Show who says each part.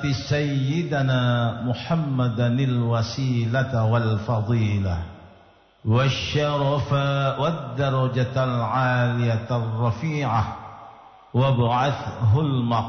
Speaker 1: آت سيدنا محمدا الوسيلة والفضيلة والشرف والدرجة العالية الرفيعة وابعثه المقام